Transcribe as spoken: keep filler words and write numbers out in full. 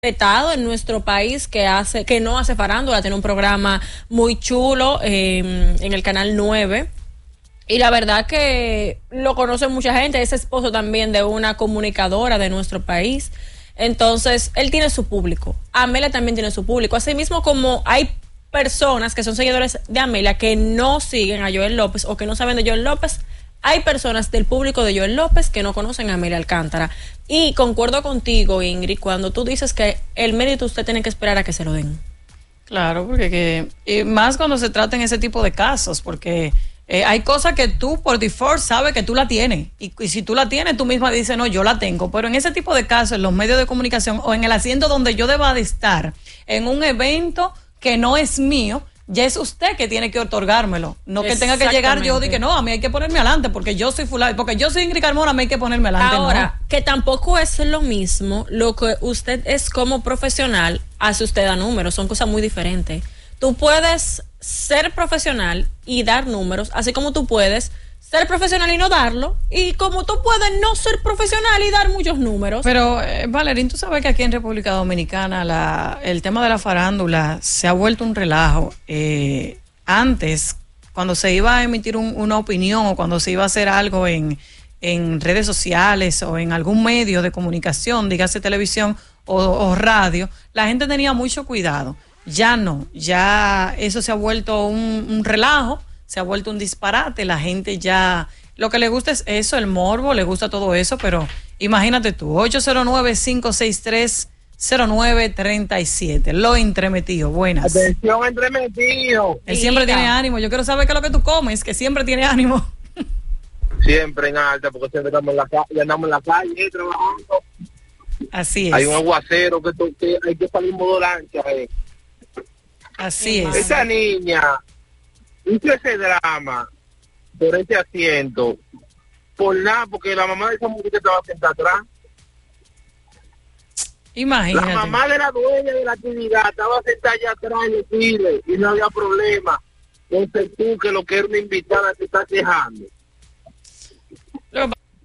respetado en nuestro país, que hace, que no hace farándula, tiene un programa muy chulo eh, en el canal nueve. Y la verdad que lo conoce mucha gente, es esposo también de una comunicadora de nuestro país. Entonces, él tiene su público. Amelia también tiene su público. Asimismo, como hay personas que son seguidores de Amelia que no siguen a Joel López o que no saben de Joel López, hay personas del público de Joel López que no conocen a Amelia Alcántara. Y concuerdo contigo, Ingrid, cuando tú dices que el mérito usted tiene que esperar a que se lo den. Claro, porque que, y más cuando se trata en ese tipo de casos, porque eh, hay cosas que tú por default sabes que tú la tienes. Y, y si tú la tienes, tú misma dices, no, yo la tengo. Pero en ese tipo de casos, en los medios de comunicación o en el asiento donde yo deba de estar, en un evento que no es mío, ya es usted que tiene que otorgármelo. No que tenga que llegar yo y que no, a mí hay que ponerme adelante porque yo soy fulano, porque yo soy Ingrid Carmona, a mí hay que ponerme adelante. Ahora, no. que tampoco es lo mismo lo que usted es como profesional, hace usted a números, son cosas muy diferentes. Tú puedes ser profesional y dar números, así como tú puedes ser profesional y no darlo, y como tú puedes no ser profesional y dar muchos números. Pero, eh, Valerín, tú sabes que aquí en República Dominicana la, el tema de la farándula se ha vuelto un relajo. Eh, antes, cuando se iba a emitir un, una opinión o cuando se iba a hacer algo en, en redes sociales o en algún medio de comunicación, dígase televisión o, o radio, la gente tenía mucho cuidado. Ya no, ya eso se ha vuelto un, un relajo, se ha vuelto un disparate, la gente ya, lo que le gusta es eso, el morbo, le gusta todo eso, pero imagínate tú, ocho cero nueve, cinco seis tres, cero nueve tres siete, lo entremetido, buenas. Atención, entremetido. Él siempre tiene ánimo, yo quiero saber qué es lo que tú comes, que siempre tiene ánimo. Siempre en alta, porque siempre estamos en la calle, andamos en la calle trabajando. Así es. Hay un aguacero que, to- que hay que salir en modo lancha. Eh. Así es. Esa niña hizo ese drama por ese asiento, por nada, porque la mamá de esa mujer estaba sentada atrás. Imagínate. La mamá de la dueña de la actividad estaba sentada allá atrás en el cine y no había problema. Entonces tú, que lo que era una invitada, te está quejando.